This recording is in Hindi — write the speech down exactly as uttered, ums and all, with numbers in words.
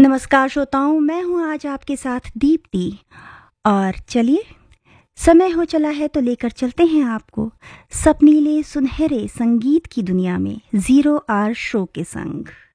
नमस्कार श्रोताओं, मैं हूं आज आपके साथ दीप्ति। और चलिए, समय हो चला है तो लेकर चलते हैं आपको सपनीले सुनहरे संगीत की दुनिया में जीरो आर शो के संग।